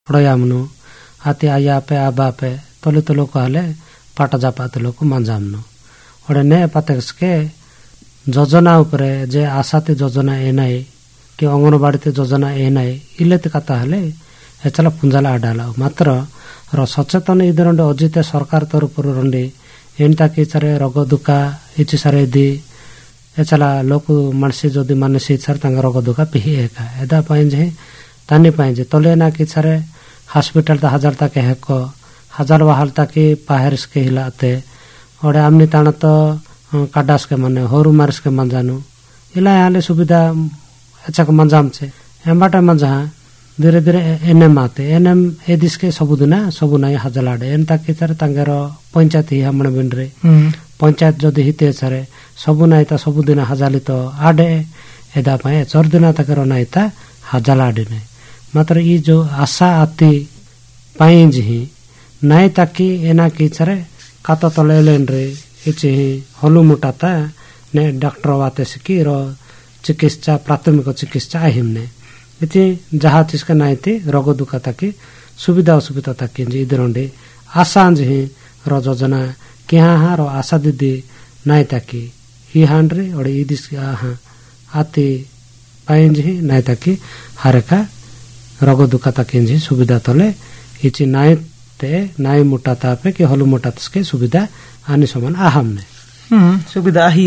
ಹೊಡೆಯಾಮ್ನು ಆತಿ ಅಯ್ಯಾಪೆ ಆಬಾಪೆ ತೊಲಿ ತೊಲುಕು ಹಲೆ ಪಾಟ ಜಾಪಾ ತೊಲುಕು ಮಂಜಾಮ್ನು ಒಡೆ ನೆ ಪಾತೆಸ್ಕೆ যোজনা উপরে যে আশাতে যোজনা এ নাই কি অঙ্গনবাড়িতে যোজনা এ নাই ইলেতে কথা হলে এছাড়া পুঞ্জালা আডালা মাত্র সচেতন ইদরন্ডে অজিতে সরকার তরফରୁ ರಂಡಿ ಎಂಟಾಕಿ ಇಚಾರೆ ರೋಗ ದುಃಖ ಇಚ್ಚಿ ಸಾರೆ ದಿ ಎಚಲ ಲೋಕ ಮನಸಿ যদি মানসি ইচারে তাঙ্গ ರೋಗ ದುಃಖ পিহি একা এদা পাই যে তানি পাই যে তলে না কি ইচারে হসপিটাল তা হাজার তাকে হেক হাজার বাহাল তাকে পাহেরস কে হিলাতে ওড়ে আমনি তাণ তো काडास के माने होरू मार्स के मंजानु इला हाले सुविधा अच्छा के मंजाम छे एम्बाटा मंजा धीरे धीरे एनएम आते एनएम ए दिस के सबुदिना सबुनाई हजलाडे एन ताकि तार तांगेरो पंचायत ही हमण बिनरे पंचायत जदी हिते छरे सबुनाई ता सबुदिना हजाली तो आडे एदा पाए चरदिना तकरो नाई ता हजलाडे ने मात्र ई जो आशा आती पाई जी नाई ताकि एना की छरे कातो तलेलेन रे इचे हलु मुटाता ने डॉक्टर वाते सिकी रो चिकित्सा प्राथमिक चिकित्सा हिमने इति जहा चिसका नाइते रोग दुखा ताकि सुविधा असुविधा ताकि जे इदरंडे आशा जे रो योजना किहा हा रो आशा दीदी नाइ ताकि ही हांड्रे और इदिस हा आते पाइन जे नाइ ताकि हरका रोग दुखा ताकि जे सुविधा तले इची नाइते नाइ मुटाता पे कि हलु मुटातसके सुविधा आने समान आहम ने सुविधा ही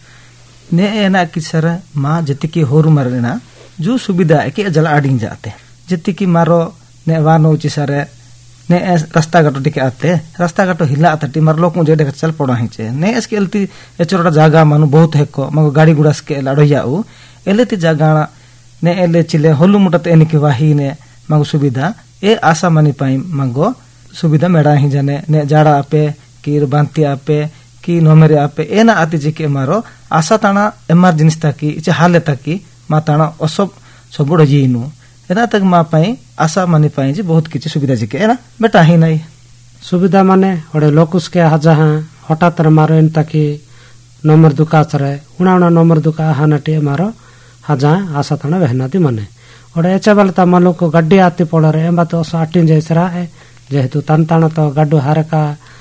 ने एना किसर माँ जति की होरु मरना जो सुविधा है कि जला आडिंग जाते जति की मारो ने वानो चिसरे ने रास्ता घाटो टिके आते रास्ता घाटो हिला आते मार लोग मुझे देख चल पड़ा ही चे ने इसके एलती एचोरा जागा मानु बहुत है को मगो गाड़ी गुड़ा के लाडो याऊ एलेती जागा ने एले चिले होलु मुटते एनी की वाही ने मगो सुविधा ए आशा मानी पाई मगो सुविधा मेड़ा ही जाने ने जाड़ा आपे की बांती आपे की नोमेरे आपे एना आती जे के मारो आशा ताना एमरजेंसी ताकि इचे हाले ताकि मा ताना असब सबुड़ जीनु एना तक मा पाई आशा मानी पाई जे बहुत किछि सुविधा जे के एना बेटा ही नहीं सुविधा माने ओडे लोकुस के हजा हठात मारो इन ताकि नंबर दुका चरे उना नंबर दुका हानाटी मारो हजा आशा ताना बहनाती माने ओडे एचा बलता मालो को गड्डी आती पड़रे एम बात 18 जैसरा है जेहेतु तन ताना तो गड्डू हारका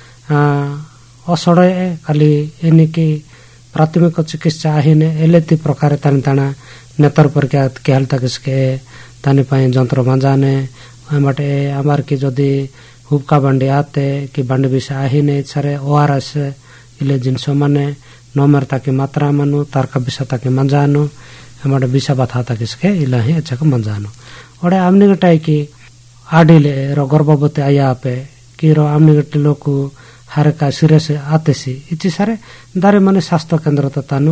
असड़े खाली एनिकी प्राथमिक चिकित्सा आहिने एलेती प्रकार तानी ताना नेतर पर के हाल तक इसके तानी पाई जंत्र मंजाने एमटे आमार की जदी हुबका बांडी आते कि बांडी बिसा आहिने छरे ओआरएस इले जिनसो माने नोमर ताकि मात्रा मनु तारका बिसा ताकि मंजानो एमटे बिसा बाथा तक इसके इला ही अच्छा को मंजानो ओडे आमनी गटाई की आडिले रो गर्भवती आया पे कि रो आमनी गटे लोकु हरका सिरे से आते सी इची सारे दारे माने स्वास्थ्य केंद्र तो तानु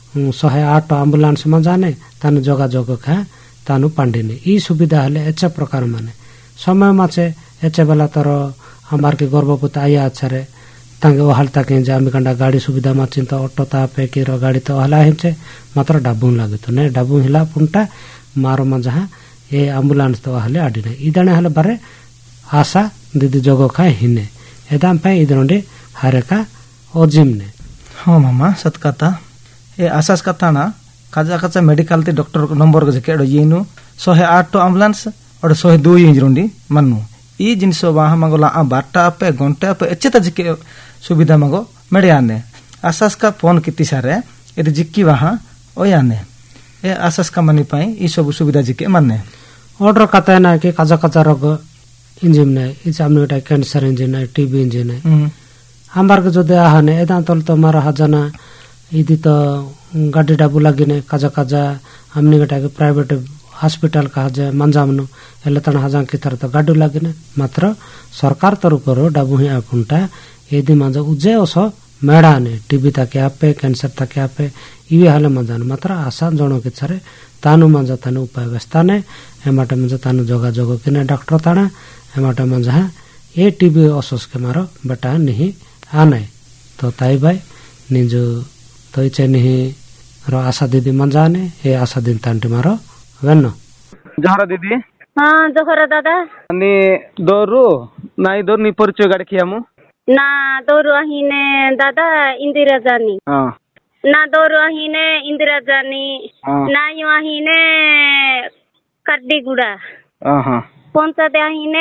108 एम्बुलेंस में जाने तानु जोगा जोग खा तानु पांडिने ई सुविधा हले एचा प्रकार माने समय माचे एचे बेला तर हमार के गर्भवती आया छरे तांगे ओहाल ताके जामी कंडा गाड़ी सुविधा मा चिंता ऑटो ता पे कि रो गाड़ी तो हला हिचे मात्र डाबू लागे तो ने डाबू हिला पुंटा मारो मा जहा ए एम्बुलेंस तो हले आडिने इदाने हले बारे आशा दीदी जोगो खा हिने एदाम पे इदरंडे हरका ओजिमने हाँ मामा सतकाता ए आसास कथा ना काजा काचा मेडिकल ते डॉक्टर नंबर के केडो येनु 108 तो एम्बुलेंस और 102 इंजरंडी मन्नु ई जिनसो वाहा मंगोला आ बाटा पे घंटा पे एचेता जिके सुविधा मंगो मेडियाने आसास का फोन किति सारे एदि जिक्की वाहा ओयाने ए आसास का मनी पाई ई सब सुविधा जिके माने ऑर्डर कता ना के काजा काचा रोग इंजिन ने इस आमने कैंसर इंजिन है टीबी इंजिन है हमार के जो दे आहाने एदा तल तो मारा हजाना इदी तो गाड़ी डाबू लागिने काजा काजा हमने गटा के प्राइवेट हॉस्पिटल का जे मंजामनु एले तन हजा की तरह तो गाड़ी लागिने मात्र सरकार तरफरो डाबू ही आपुंटा एदी मंजा उजे ओसो मेडाने टीबी ताके आपे कैंसर ताके आपे इवे हाले मंजान मात्र आशा जणो के छरे तानु मंजा तानु उपाय व्यस्ताने एमाटे मंजा तानु जोगा जोगो किने डॉक्टर ताना एमाटे मंजा ए टीबी असोस के मारो बेटा नहीं आने तो ताई भाई निजो तो इचे नहीं रो आशा दीदी मंजाने ए आशा दिन तांटी मारो वेनो जहरा दीदी हाँ जहरा दादा नि दोरु नाई दोर नि परिचय गाड़ी खियामु ना दोरु अहिने दादा इंदिरा जानी हां ना दोरु अहिने इंदिरा जानी ना यु अहिने कर्दी गुड़ा हां पंचायत अहिने